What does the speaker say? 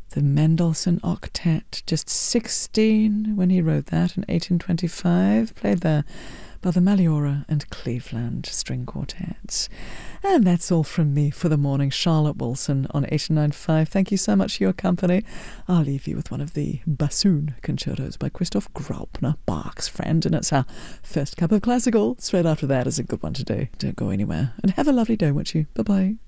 The Mendelssohn Octet, just 16 when he wrote that in 1825, played there by the Maliora and Cleveland String Quartets. And that's all from me for the morning. Charlotte Wilson on 89.5. Thank you so much for your company. I'll leave you with one of the bassoon concertos by Christoph Graupner, Bach's friend, and it's our first cup of classical. Straight after that is a good one to do. Don't go anywhere, and have a lovely day, won't you? Bye-bye.